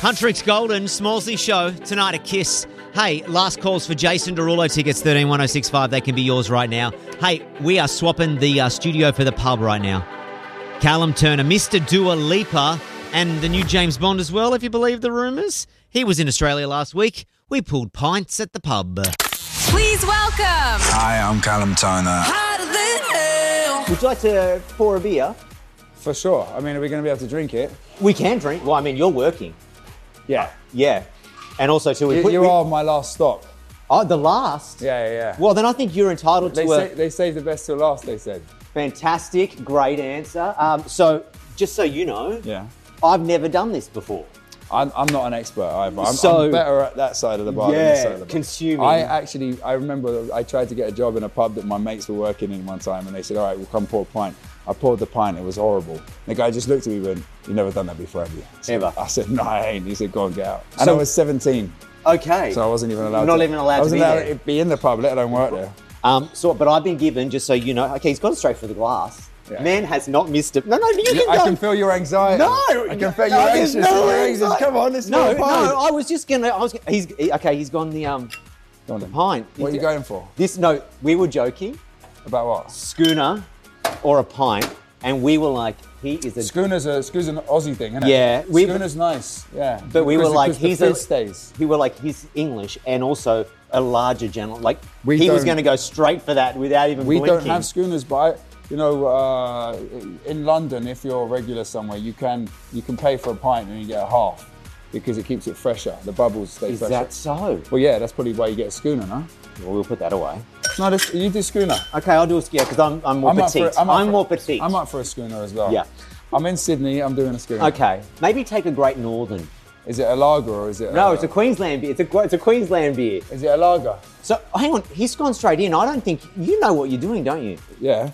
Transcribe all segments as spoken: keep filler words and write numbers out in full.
Huntrix Golden, Smallsy Show, tonight at Kiss. Hey, last calls for Jason Derulo tickets, one three one oh six five. They can be yours right now. Hey, we are swapping the uh, studio for the pub right now. Callum Turner, Mister Dua Lipa, and the new James Bond as well, if you believe the rumours. He was in Australia last week. We pulled pints at the pub. Please welcome. Hi, I'm Callum Turner. Would you like to pour a beer? For sure. I mean, are we going to be able to drink it? We can drink. Well, I mean, you're working. Yeah. Yeah. And also, so we You, put... you we, are my last stop. Oh, the last? Yeah, yeah, yeah. Well, then I think you're entitled They, to say, a they saved the best till last, they said. fantastic, great answer. Um, so, just so you know, Yeah. I've never done this before. I'm, I'm not an expert either. I'm, So- I'm better at that side of the bar than this side of the bar. consuming. I actually, I remember I tried to get a job in a pub that my mates were working in one time, and they said, all right, we'll come pour a pint. I poured the pint, it was horrible. The guy just looked at me and went, you've never done that before, have you? So Ever? I said, no, I ain't. He said, go and get out. And So- I was seventeen, Okay. so I wasn't even allowed Not to. even allowed I to wasn't be allowed there. to be in the pub, let alone work there. Um, so, but I've been given, just so you know, okay, he's gone straight for the glass. Yeah. Man has not missed it. No, no, you can I go. can feel your anxiety. No, I can feel no, your there's anxious. no Your anxious. anxiety. Come on, let's No, go. no, I was just gonna. I was. Gonna, he's he, okay. He's gone the um Go on then. pint. What are you going for? This no, we were joking. About what? Schooner or a pint, and we were like, he is a. Schooner's a schooner's an Aussie thing, isn't it? Yeah, we've- Schooner's nice. Yeah, But we Because- were like, because the he's a. fizz stays. We were like, he's English and also a larger gentleman. Like We he was don't- going to go straight for that without even We blinking. don't have schooners, but I, you know, uh, in London, if you're regular somewhere, you can you can pay for a pint and you get a half because it keeps it fresher. The bubbles stay Is fresher. that so? Well, yeah, that's probably why you get a schooner, no? Well, we'll put that away. No, this, you do schooner. Okay, I'll do a yeah because I'm I'm more I'm up petite. for, I'm, up I'm for- more petite. I'm up for a schooner as well. Yeah. I'm in Sydney. I'm doing a schooner. Okay, maybe take a Great Northern. Is it a lager or is it? No, a, it's a Queensland beer. It's a it's a Queensland beer. Is it a lager? So hang on, he's gone straight in. I don't think you know what you're doing, don't you? Yeah.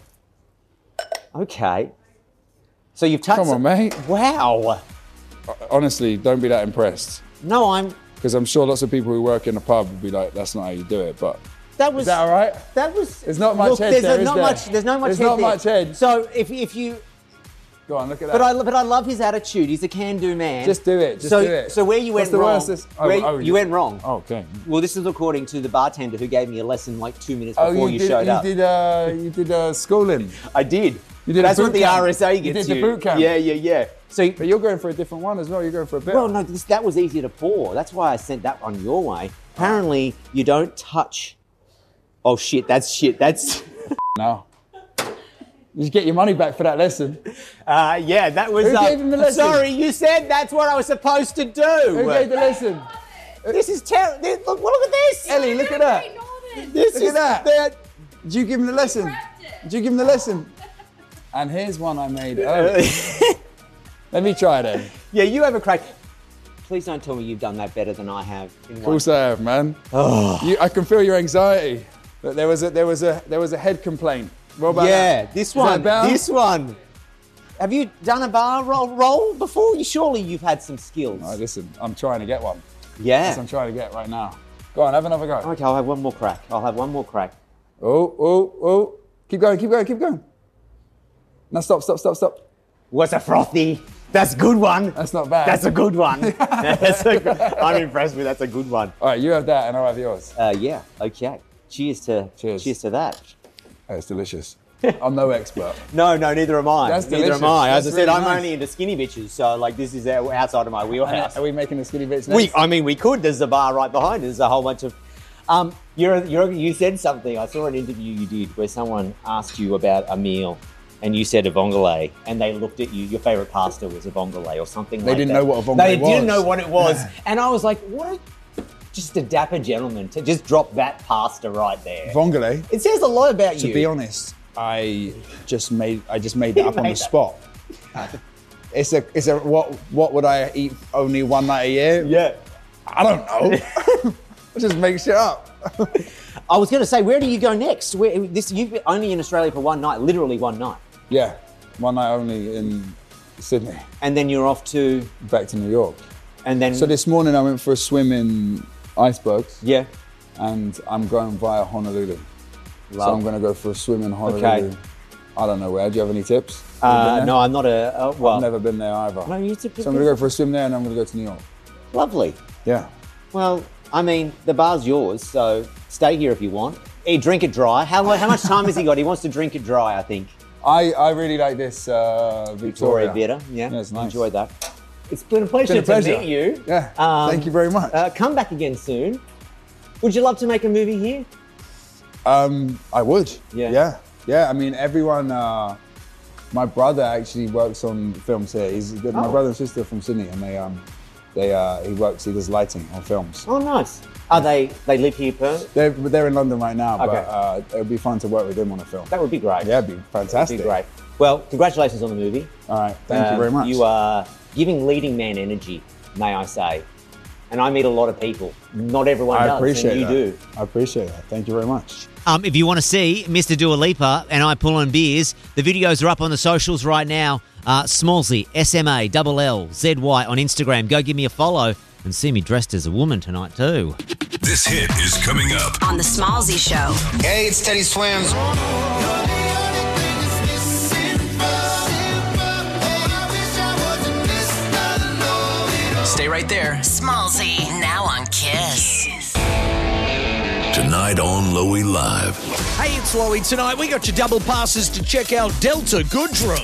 Okay. So you've touched. Come on, mate. Wow. Honestly, don't be that impressed. No, I'm. Because I'm sure lots of people who work in a pub would be like, that's not how you do it. But That was. is that all right? That was. There's not much Look, head there's there, a- is not there? much. There's no much. There's head not there. much head. So if if you. Go on, look at that. But I but I love his attitude. He's a can-do man. Just do it. Just so, do it. So where you What's went the wrong? worst is- oh, where oh, you you- went wrong. Oh, okay. Well, this is according to the bartender who gave me a lesson like two minutes Oh, before you, you, did. showed you up. did. Uh, you did uh, schooling. I did. You did a That's boot what the camp. R S A You gets did the boot camp. Yeah, yeah, yeah. So, But you're going for a different one as well. You're going for a bit. well, no, this, that was easier to pour. That's why I sent that one your way. Apparently, you don't touch. Oh shit! That's shit. That's. No. You get your money back for that lesson. Uh, yeah, that was. Who uh, gave him the lesson? Sorry, you said that's what I was supposed to do. Who gave the lesson? This is terrible. Look, well, look at this. Ellie, look at that. This Look is at that. that. Did you give him the lesson? Did you give him the lesson? And here's one I made earlier. Let me try then. Yeah, you have a crack. Please don't tell me you've done that better than I have. In Of course I have, man. You, I can feel your anxiety. But there was a there was a there was a head complaint. What about Yeah, that? this Is that one. better? This one. Have you done a bar roll, roll before? You surely you've had some skills. Oh, listen, I'm trying to get one. Yeah. That's what I'm trying to get right now. Go on, have another go. Okay, I'll have one more crack. I'll have one more crack. Oh, oh, oh. Keep going, keep going, keep going. Now stop, stop, stop, stop. What's a frothy? That's a good one. That's not bad. That's a good one. That's a good, I'm impressed with. That's a good one. All right, you have that and I'll have yours. Uh, yeah. Okay. Cheers to. Cheers. Cheers to that. Oh, it's delicious. I'm no expert. No, no, neither am I. That's neither delicious. am I. As That's I said, really I'm nice. only into skinny bitches, so like this is out- outside of my wheelhouse. Are we making the skinny bits next? We, I mean, we could. There's a bar right behind. There's a whole bunch of. Um, you're, you're, you said something. I saw an interview you did where someone asked you about a meal, and you said a vongole, and they looked at you. Your favourite pasta was a vongole or something. They like didn't that. know what a vongole They was. didn't know what it was, and I was like, what? A, just a dapper gentleman to just drop that pasta right there. Vongole. It says a lot about To you. be honest, I just made I just made that up on made the that. spot. It's a it's a what what would I eat only one night a year? Yeah. I don't know. I just make shit up. I was going to say, where do you go next? Where, this you've been only in Australia for one night, literally one night, Yeah, one night only in Sydney. and then you're off to, Back to New York. and then So this morning I went for a swim in icebergs, yeah. and I'm going via Honolulu. So Love. I'm going to go for a swim in Honolulu. Okay. I don't know where. Do you have any tips? You been Uh, there? no, I'm not a. Uh, well, I've never been there either. No, you tip- So I'm going to go for a swim there, and I'm going to go to New York. Lovely. Yeah. Well, I mean, the bar's yours, so stay here if you want. Hey, drink it dry. How, how much time has he got? He wants to drink it dry, I think. I, I really like this uh, Victoria. Victoria Bitter, yeah. Yeah, it's nice. Enjoy that. It's been a pleasure, It's been a pleasure. to meet you. Yeah, Um, thank you very much. Uh, come back again soon. Would you love to make a movie here? Um, I would. Yeah. Yeah. Yeah. I mean, everyone. Uh, my brother actually works on films here. He's my Oh. brother and sister are from Sydney, and they um, they uh, he works. He does lighting on films. Oh, nice. Are they, they live here per? They're they're in London right now, Okay. but uh, it would be fun to work with him on a film. That would be great. Yeah, it'd be That'd fantastic. be great. Well, congratulations on the movie. All right. Thank you Um, very much. You are giving leading man energy, may I say. And I meet a lot of people. Not everyone I does, appreciate and you that. do. I appreciate that. Thank you very much. Um, if you want to see Mister Dua Lipa and I pull on beers, the videos are up on the socials right now. Uh, Smallzy, S M A L L Z Y on Instagram. Go give me a follow and see me dressed as a woman tonight too. This hit is coming up. On The Smallzy Show. Hey, it's Teddy Swims. Stay right there. Smallzy, now on Kiss. Tonight on Loey Live. Hey, it's Loey. Tonight we got your double passes to check out Delta Goodrum.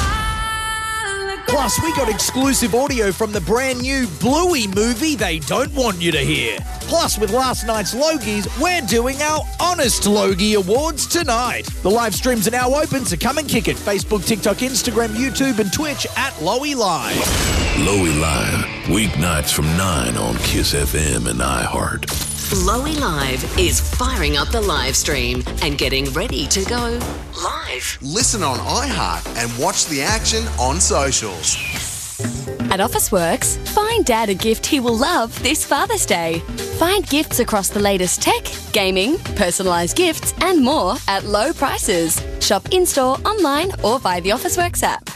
Plus, we got exclusive audio from the brand new Bluey movie they don't want you to hear. Plus, with last night's Logies, we're doing our Honest Logie Awards tonight. The live streams are now open, so come and kick it. Facebook, TikTok, Instagram, YouTube, and Twitch at Loey Live. Loey Live. Weeknights from nine on Kiss F M and iHeart. Loey Live is firing up the live stream and getting ready to go live. Listen on iHeart and watch the action on socials. At Officeworks, find Dad a gift he will love this Father's Day. Find gifts across the latest tech, gaming, personalised gifts, and more at low prices. Shop in-store, online, or via the Officeworks app.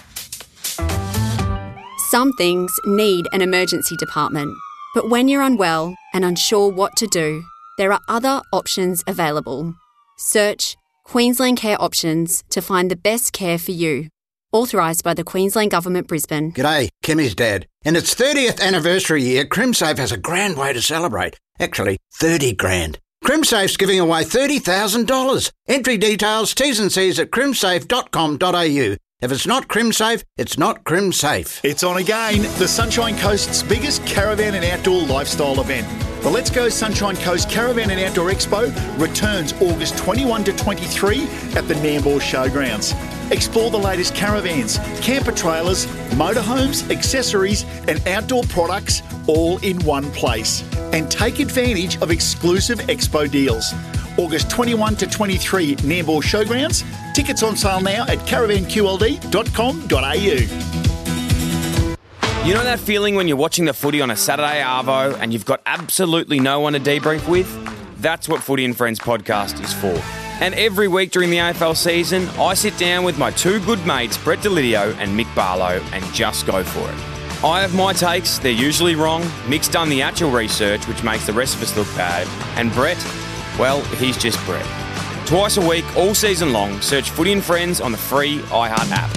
Some things need an emergency department. But when you're unwell and unsure what to do, there are other options available. Search Queensland Care Options to find the best care for you. Authorised by the Queensland Government, Brisbane. G'day, Kimmy's dad. In its thirtieth anniversary year, CrimSafe has a grand way to celebrate. Actually, thirty grand. CrimSafe's giving away thirty thousand dollars. Entry details, T's and C's at crimsafe dot com dot a u. If it's not CrimSafe, it's not CrimSafe. It's on again, the Sunshine Coast's biggest caravan and outdoor lifestyle event. The Let's Go Sunshine Coast Caravan and Outdoor Expo returns August twenty-first to twenty-third at the Nambour Showgrounds. Explore the latest caravans, camper trailers, motorhomes, accessories and outdoor products all in one place. And take advantage of exclusive expo deals. August twenty-first to twenty-third, Nambour Showgrounds. Tickets on sale now at caravan q l d dot com dot a u. You know that feeling when you're watching the footy on a Saturday arvo and you've got absolutely no one to debrief with? That's what Footy and Friends podcast is for. And every week during the A F L season, I sit down with my two good mates, Brett Delidio and Mick Barlow, and just go for it. I have my takes, they're usually wrong. Mick's done the actual research, which makes the rest of us look bad. And Brett, well, he's just Brett. Twice a week, all season long, search Footy and Friends on the free iHeart app.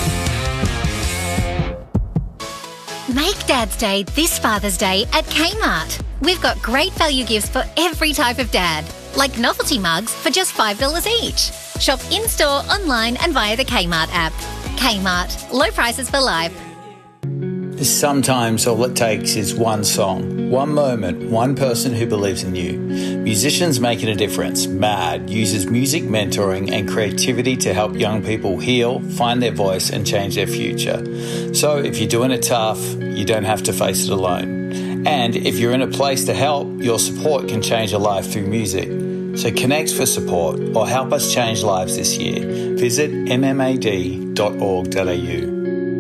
Make Dad's Day this Father's Day at Kmart. We've got great value gifts for every type of dad, like novelty mugs for just five dollars each. Shop in-store, online and via the Kmart app. Kmart, low prices for life. Sometimes all it takes is one song, one moment, one person who believes in you. Musicians Making a Difference, MAD, uses music mentoring and creativity to help young people heal, find their voice and change their future. So if you're doing it tough, you don't have to face it alone. And if you're in a place to help, your support can change a life through music. So connect for support or help us change lives this year. Visit m m a d dot org dot a u.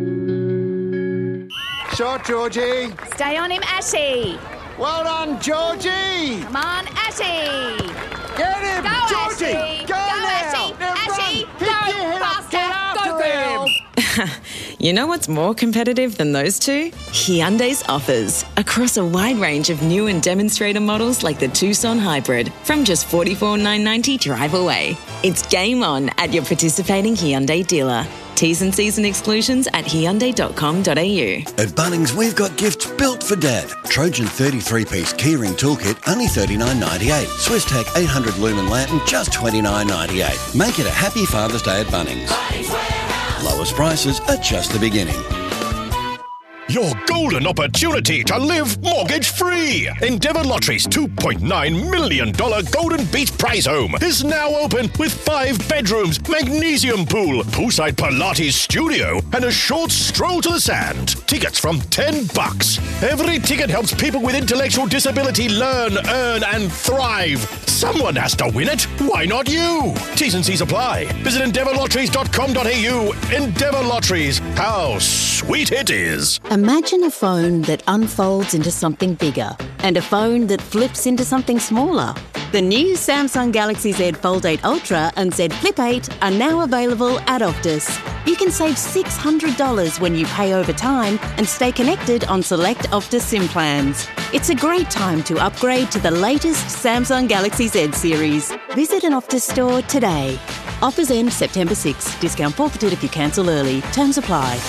Shot, Georgie. Stay on him, Ashy. Well done, Georgie. Come on, Ashy. Get him, Go, Georgie. Ashy. Go, Go, now. Ashy. Now Ashy, run. go Pick your head up. faster. Get after Go, girl. him. You know what's more competitive than those two? Hyundai's offers. Across a wide range of new and demonstrator models like the Tucson Hybrid from just forty-four thousand nine hundred ninety dollars drive away. It's game on at your participating Hyundai dealer. T's and C's and exclusions at hyundai dot com dot a u. At Bunnings, we've got gifts built for Dad. Trojan thirty-three piece keyring toolkit, only thirty-nine ninety-eight. SwissTech eight hundred lumen lantern, just twenty-nine ninety-eight. Make it a happy Father's Day at Bunnings. Lowest prices are just the beginning. Your golden opportunity to live mortgage-free. Endeavour Lottery's two point nine million dollars Golden Beach Prize Home is now open with five bedrooms, magnesium pool, poolside Pilates studio, and a short stroll to the sand. Tickets from ten bucks. Every ticket helps people with intellectual disability learn, earn, and thrive. Someone has to win it. Why not you? T's and C's apply. Visit endeavour lotteries dot com dot a u. Endeavour Lotteries. How sweet it is. Imagine a phone that unfolds into something bigger and a phone that flips into something smaller. The new Samsung Galaxy Z Fold eight Ultra and Z Flip eight are now available at Optus. You can save six hundred dollars when you pay over time and stay connected on select Optus SIM plans. It's a great time to upgrade to the latest Samsung Galaxy Z series. Visit an Optus store today. Offers end September sixth. Discount forfeited if you cancel early. Terms apply.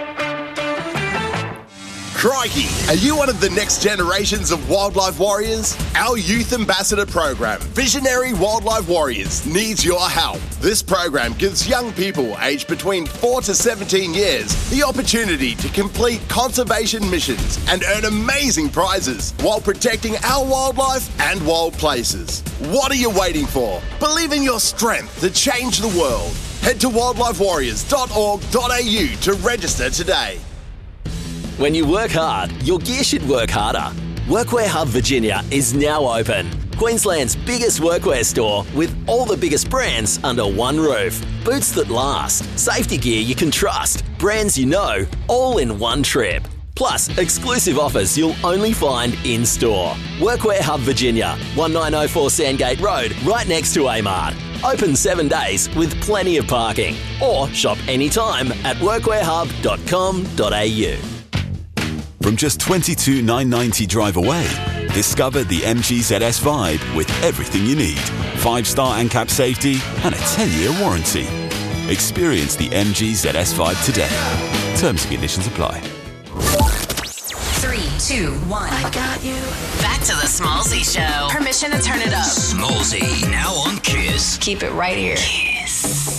Crikey! Are you one of the next generations of wildlife warriors? Our Youth Ambassador program, Visionary Wildlife Warriors, needs your help. This program gives young people aged between four to seventeen years the opportunity to complete conservation missions and earn amazing prizes while protecting our wildlife and wild places. What are you waiting for? Believe in your strength to change the world. Head to wildlife warriors dot org dot a u to register today. When you work hard, your gear should work harder. Workwear Hub Virginia is now open. Queensland's biggest workwear store with all the biggest brands under one roof. Boots that last, safety gear you can trust, brands you know, all in one trip. Plus, exclusive offers you'll only find in-store. Workwear Hub Virginia, nineteen oh four Sandgate Road, right next to Amart. Open seven days with plenty of parking. Or shop anytime at workwear hub dot com dot a u. From just twenty-two thousand nine hundred ninety drive away, discover the M G Z S Vibe with everything you need. five-star ANCAP safety and a ten-year warranty. Experience the M G Z S Vibe today. Terms and conditions apply. Three, two, one. I got you. Back to the Smallzy Show. Permission to turn it up. Smallzy, now on Kiss. Keep it right here. Kiss.